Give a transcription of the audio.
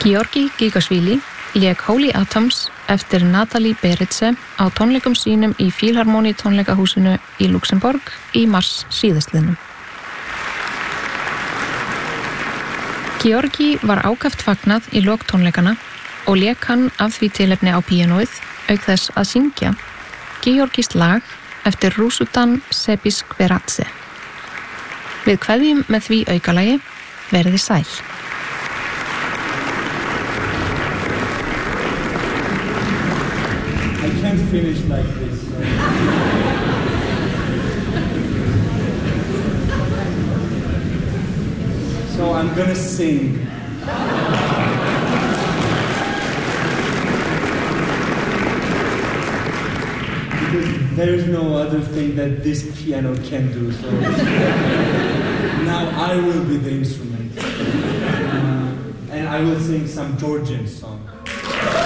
Georgi Gigasvili lék Holy Atoms eftir Natalie Beritze á tónleikum sínum í Philharmonie tónleikahúsinu í Luxemborg í mars síðastliðnum. Georgi var ákaft fagnað í lok tónleikana og lék hann af því tilefni á píanóið auk þess að syngja Georgist lag eftir Rusudan Sebiskveradze. Við kveðjum með því aukalagi, veriði sæl. I can't finish like this. So I'm gonna sing. Because there's no other thing that this piano can do. So now I will be the instrument. And I will sing some Georgian song.